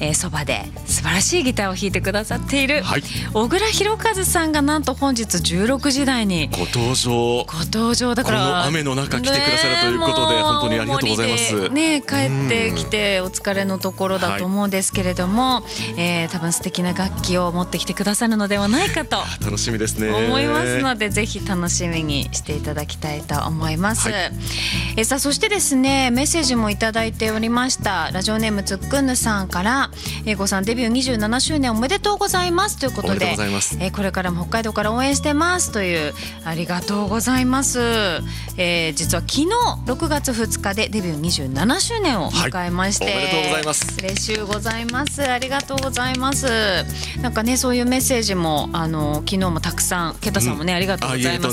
そばで素晴らしいギターを弾いてくださっている、 はい、 小倉弘和さんがなんと本日16時台にご登場だからこの雨の中来てくださるということで、本当にありがとうございます。 ね、帰ってきてお疲れのところだと思うんですけれども、多分素敵な楽器を持ってきてくださるのではないかと楽しみですね思いますので、ぜひ楽しみにしていただきたいと思います。さあそしてですね、メッセージもいただいておりました。ラジオネームつっくんぬさんから、英子さんデビュー27周年おめでとうございますということで、これからも北海道から応援してますという、ありがとうございます。実は昨日6月2日でデビュー27周年を迎えまして、 おめでとうございます。 嬉しゅうございます。ありがとうございます。なんかね、そういうメッセージも昨日もたくさん、ケタさんもね、ありがとうございます。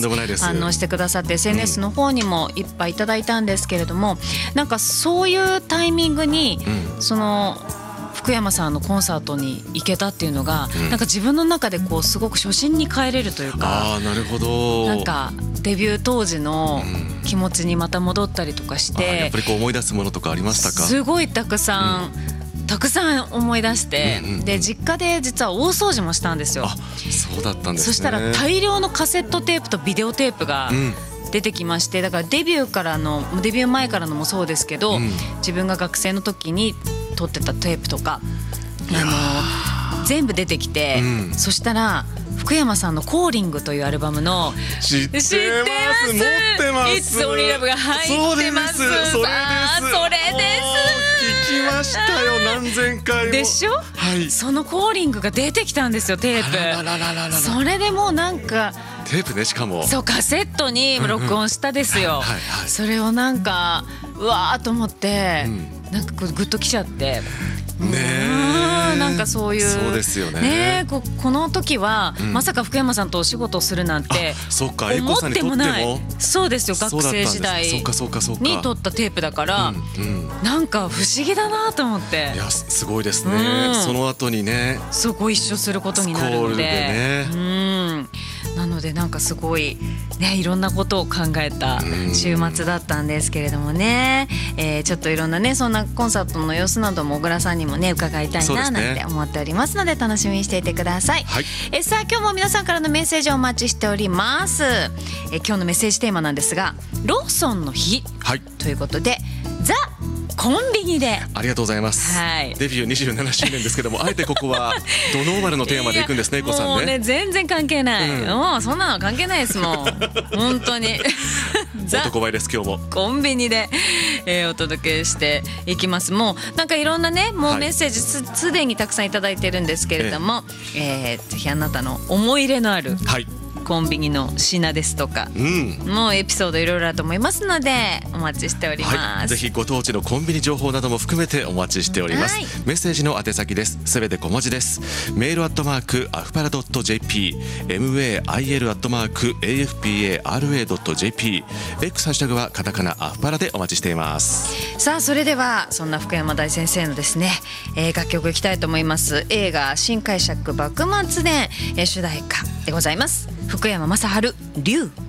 反応してくださって SNS の方にもいっぱいいただいたんですけれども、なんかそういうタイミングに、その福山さんのコンサートに行けたっていうのが、なんか自分の中でこうすごく初心に帰れるというか、 なるほど、 なんかデビュー当時の気持ちにまた戻ったりとかして、 やっぱりこう思い出すものとかありましたか？ すごいたくさん思い出して、で実家で実は大掃除もしたんですよ。 そうだったんですね。 そしたら大量のカセットテープとビデオテープが出てきまして、だからデビュー前からのもそうですけど、自分が学生の時に撮ってたテープとか全部出てきて、そしたら福山さんのコーリングというアルバムの知ってます、持ってます。 いつオリラブが入ってます。それです。 聞きましたよ、何千回も。 でしょ、そのコーリングが出てきたんですよ、テープ。それでもうなんかテープね、しかもそうカセットに録音したですよ。それをなんかうわーと思って、なんかグッときちゃって、なんかそういう、 そうですよね。 この時は、まさか福山さんとお仕事をするなんて思ってもない。そうですよ、学生時代に撮ったテープだから、なんか不思議だなと思って。 いや、すごいですね。その後にね、 ご一緒することになるので、なのでなんかすごいね、いろんなことを考えた週末だったんですけれどもね、ちょっといろんなね、そんなコンサートの様子なども小倉さんにもね伺いたいななんて思っておりますので、楽しみにしていてください。さあ今日も皆さんからのメッセージをお待ちしております。今日のメッセージテーマなんですが、ローソンの日ということで、ザ・コンビニで。 ありがとうございます。デビュー27周年ですけども、あえてここはドノーマルのテーマでいくんですね、子さんね。 もうね、全然関係ない、もうそんなの関係ないですもん本当に男前です。今日もコンビニで、お届けしていきます。もうなんかいろんなね、もうメッセージすでにたくさんいただいてるんですけれども、ぜひあなたの思い入れのあるコンビニの品ですとか、もうエピソードいろいろあると思いますのでお待ちしております。 ぜひご当地のコンビニ情報なども含めてお待ちしております。メッセージの宛先です。すべて小文字です。メールアフパラ .jp、 mail@afpara.jp、 X ハッシュタグはカタカナアフパラでお待ちしています。 さあそれではそんな福山大先生のですね、楽曲いきたいと思います。映画新解釈幕末伝、主題歌でございます。福山雅治、竜。